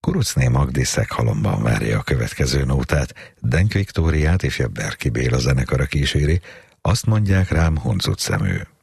Kuruczné Magdi Szeghalomban várja a következő nótát, Denk Viktóriát és Berki Béla zenekara kíséri, Azt mondják rám huncut szemű.